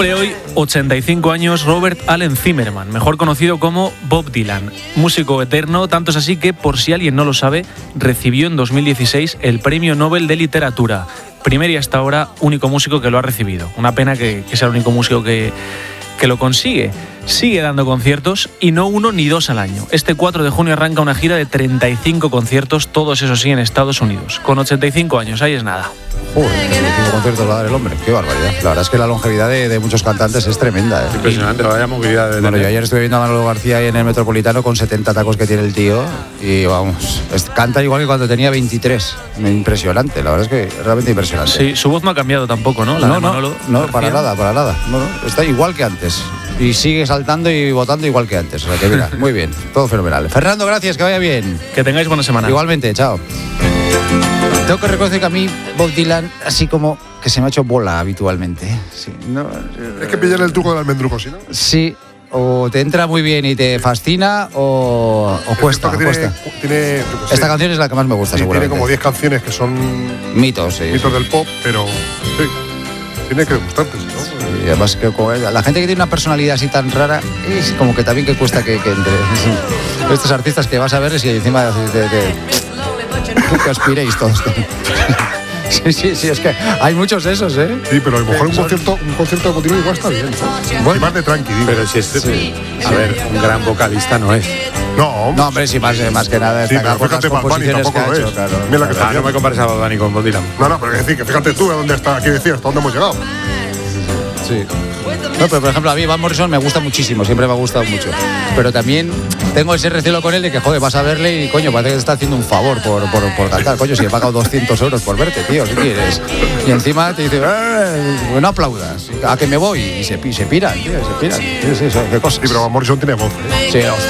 Cumple hoy 85 años Robert Allen Zimmerman, mejor conocido como Bob Dylan, músico eterno, tanto es así que, por si alguien no lo sabe, recibió en 2016 el Premio Nobel de Literatura. Primer y hasta ahora único músico que lo ha recibido. Una pena que sea el único músico que lo consigue. Sigue dando conciertos y no uno ni dos al año. Este 4 de junio arranca una gira de 35 conciertos, todos esos sí en Estados Unidos. Con 85 años, ahí es nada. Joder, 35 conciertos va a dar el hombre, qué barbaridad. La verdad es que la longevidad de muchos cantantes es tremenda, ¿eh? Impresionante, vaya movilidad. Bueno, yo ayer estuve viendo a Manolo García ahí en el Metropolitano con 70 tacos que tiene el tío y vamos, canta igual que cuando tenía 23. Impresionante, la verdad es que realmente impresionante. Sí, su voz no ha cambiado tampoco, ¿no? No, para nada. No, está igual que antes. Y sigue saltando y votando igual que antes. O sea que mira, muy bien, todo fenomenal. Fernando, gracias, que vaya bien. Que tengáis buena semana. Igualmente, chao. Tengo que reconocer que a mí Bob Dylan, así como que se me ha hecho bola habitualmente. Sí, no, es que pillar el truco del almendruco, ¿sí, no? Sí, o te entra muy bien y te fascina o cuesta. Esta canción es la que más me gusta, sí, seguramente. Tiene como 10 canciones que son mitos, sí, mitos del pop, pero sí, tiene que gustarte, ¿no? Y además que la gente que tiene una personalidad así tan rara es como que también que cuesta que entre estos artistas que vas a verles y encima que aspiréis todos. Sí, es que hay muchos de esos, ¿eh? Sí, pero a lo mejor un concierto de Motivos igual está bien, ¿no? Bueno, y más de tranqui, digo. Pero si sí. A ver, un gran vocalista no es. No, hombre, sí, más que nada sí, pero fíjate, Bad Bunny tampoco lo es. Claro. Mira la que no me compares a Bad Bunny con Bob Dylan. No, pero es decir, que fíjate tú a dónde está, aquí decías, hasta dónde hemos llegado. Sí. No, pero por ejemplo, a mí Van Morrison me gusta muchísimo, siempre me ha gustado mucho. Pero también tengo ese recelo con él de que, joder, vas a verle y, coño, parece que te está haciendo un favor por cantar. Coño, si he pagado 200 euros por verte, tío, ¿qué quieres? Y encima te dice, no aplaudas, a que me voy. Y se piran, tío, se piran. Sí, qué cosa. Sí, pero Van Morrison tiene voz, ¿eh? Sí, ostras.